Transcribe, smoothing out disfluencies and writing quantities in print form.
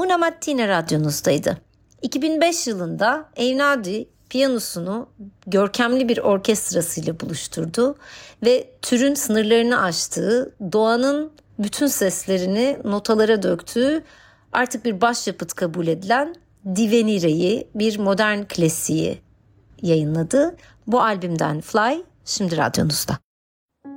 Una Mattina radyonuzdaydı. 2005 yılında Einaudi piyanosunu görkemli bir orkestrasıyla buluşturdu ve türün sınırlarını aştığı, doğanın bütün seslerini notalara döktüğü, artık bir başyapıt kabul edilen Divenire'yi, bir modern klasiği yayınladı. Bu albümden Fly şimdi radyonuzda.